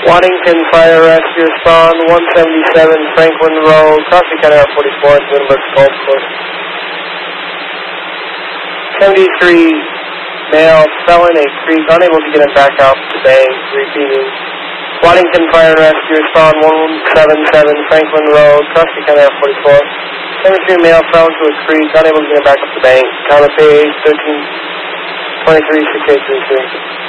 Waddington Fire Rescue Respond, 177 Franklin Road, Coffee County R44, Winburg Golf Course. 73 male fell in a creek, unable to get him back out to the bank, repeating. Waddington Fire Rescue Respond, 177 Franklin Road, Coffee County R44. 73 male fell into a creek, unable to get him back up to the bank. Count of page 13, 23, 6833.